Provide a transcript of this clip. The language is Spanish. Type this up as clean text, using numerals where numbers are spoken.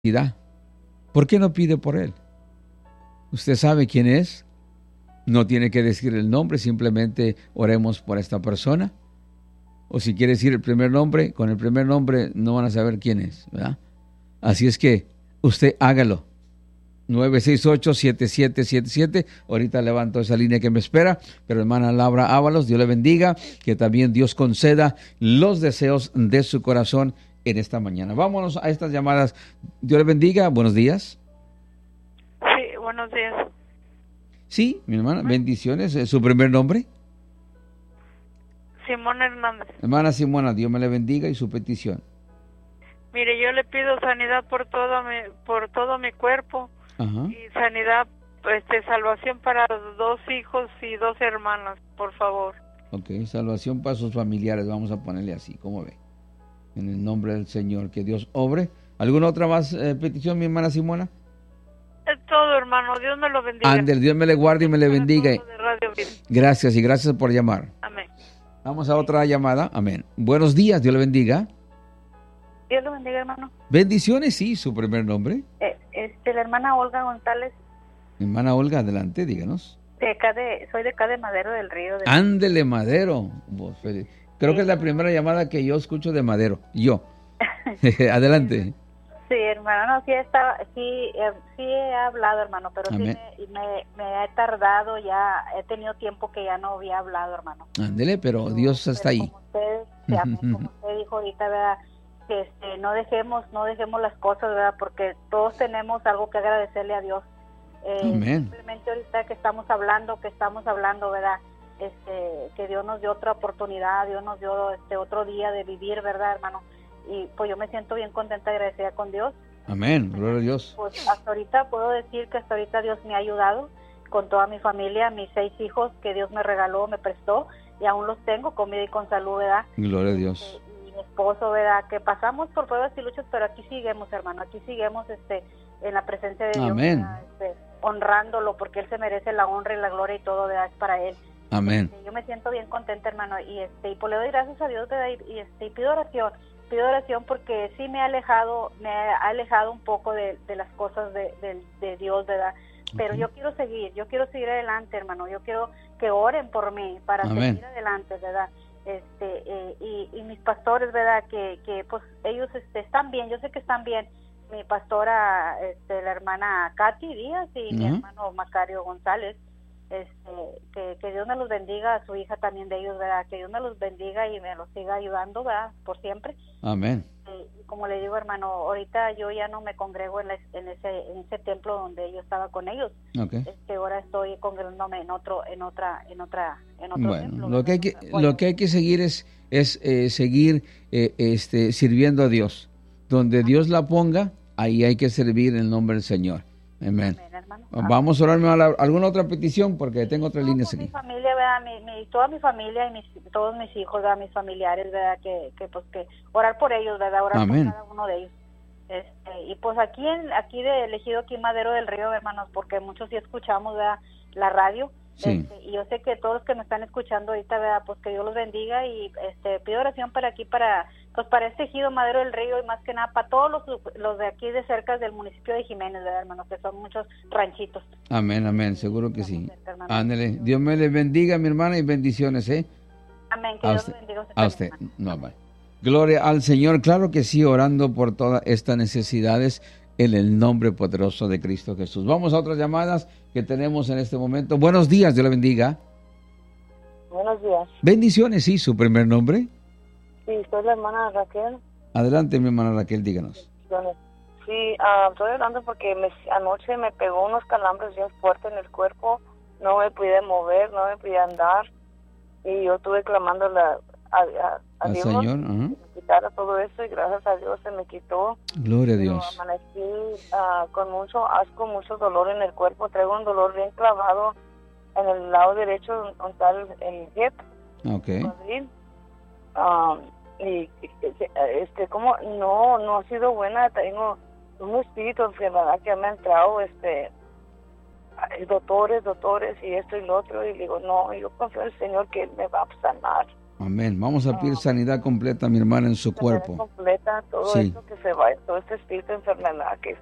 necesidad. ¿Por qué no pide por él? Usted sabe quién es. No tiene que decir el nombre, simplemente oremos por esta persona. O si quiere decir el primer nombre, con el primer nombre no van a saber quién es, ¿verdad? Así es que usted hágalo. 968-7777. Ahorita levanto esa línea que me espera. Pero hermana Laura Ábalos, Dios le bendiga. Que también Dios conceda los deseos de su corazón en esta mañana. Vámonos a estas llamadas. Dios le bendiga. Buenos días. Sí, buenos días. Sí, mi hermana, bendiciones. ¿Su primer nombre? Simona Hernández. Hermana Simona, Dios me le bendiga y su petición. Mire, yo le pido sanidad por todo mi cuerpo. Ajá. Y sanidad, salvación para 2 hijos y 2 hermanas, por favor. Ok, salvación para sus familiares, vamos a ponerle así, ¿cómo ve? En el nombre del Señor, que Dios obre. ¿Alguna otra más petición, mi hermana Simona? Es todo, hermano, Dios me lo bendiga. Ander, Dios me le guarde y me le bendiga. Gracias y gracias por llamar. Amén. Vamos a otra llamada, amén. Buenos días, Dios le bendiga. Dios lo bendiga, hermano. Bendiciones, sí, su primer nombre. La hermana Olga González. Hermana Olga, adelante, díganos. Soy de acá de Madero del Río. Ándele, Madero. Creo que es la primera llamada que yo escucho de Madero. Yo. Adelante. Sí, hermano, no, sí he hablado, hermano, pero amén. Sí me he tardado ya, he tenido tiempo que ya no había hablado, hermano. Ándele, pero Dios está ahí. Como usted dijo ahorita, ¿verdad? Que no dejemos las cosas, ¿verdad? Porque todos tenemos algo que agradecerle a Dios. Amén. Simplemente ahorita que estamos hablando, ¿verdad? Que Dios nos dio otra oportunidad, Dios nos dio otro día de vivir, ¿verdad, hermano? Y pues yo me siento bien contenta y agradecida con Dios. Amén, gloria a Dios. Pues hasta ahorita puedo decir que hasta ahorita Dios me ha ayudado con toda mi familia, mis 6 hijos que Dios me regaló, me prestó, y aún los tengo con vida y con salud, ¿verdad? Gloria a Dios. Y mi esposo, ¿verdad? Que pasamos por pruebas y luchas, pero aquí seguimos, hermano, aquí seguimos en la presencia de Dios. Amén. Honrándolo, porque Él se merece la honra y la gloria y todo, ¿verdad? Es para Él. Amén. Yo me siento bien contenta, hermano, y pues le doy gracias a Dios, ¿verdad? Y pido oración porque sí me ha alejado un poco de las cosas de Dios, ¿verdad? Pero yo quiero seguir adelante, hermano. Yo quiero que oren por mí para seguir adelante, ¿verdad? Y mis pastores, ¿verdad? Que pues ellos están bien, yo sé que están bien. Mi pastora, la hermana Katy Díaz y mi hermano Macario González, que Dios me los bendiga, a su hija también de ellos, ¿verdad? Que Dios me los bendiga y me los siga ayudando, ¿verdad? Por siempre. Amén. Como le digo, hermano, ahorita yo ya no me congrego en ese templo donde yo estaba con ellos. Okay. Ahora estoy congregándome en otro bueno, templo. Lo que hay que seguir es seguir sirviendo a Dios. Donde Dios la ponga, ahí hay que servir en el nombre del Señor. Amén. Vamos a orar alguna otra petición porque tengo otras líneas aquí. Mi familia, ¿verdad? Toda mi familia y todos mis hijos, ¿verdad? Mis familiares, ¿verdad? Que orar por ellos, ¿verdad? Orar Amén. por cada uno de ellos. Y pues aquí de elegido aquí Madero del Río, hermanos, porque muchos sí escuchamos, ¿verdad? La radio. Sí. Y yo sé que todos los que me están escuchando ahorita, ¿verdad? Pues que Dios los bendiga y pido oración para este ejido Madero del Río y más que nada para todos los de aquí de cerca del municipio de Jiménez, ¿verdad, hermano? Que son muchos ranchitos. Amén, amén, seguro que sí. Ándale, Dios me le bendiga, mi hermana, y bendiciones, ¿eh? Amén, que Dios lo bendiga a usted. No, bye. Gloria al Señor, claro que sí, orando por todas estas necesidades en el nombre poderoso de Cristo Jesús. Vamos a otras llamadas que tenemos en este momento. Buenos días, Dios le bendiga. Buenos días. Bendiciones, sí, su primer nombre. Sí, soy la hermana Raquel. Adelante, mi hermana Raquel, díganos. Sí, estoy hablando porque anoche me pegó unos calambres bien fuertes en el cuerpo. No me pude mover, no me pude andar. Y yo estuve clamando a Dios Señor, que me quitara todo eso y gracias a Dios se me quitó. Gloria a Dios. Pero amanecí con mucho asco, mucho dolor en el cuerpo. Traigo un dolor bien clavado en el lado derecho donde está el hip. Okay. Como no ha sido buena. Tengo un espíritu de enfermedad que me ha entrado, doctores y esto y lo otro, y digo, no, yo confío en el Señor que Él me va a sanar. Amén. Vamos a pedir sanidad completa, mi hermana, en su cuerpo. Completa, todo Sí. esto que se vaya, todo este espíritu de enfermedad que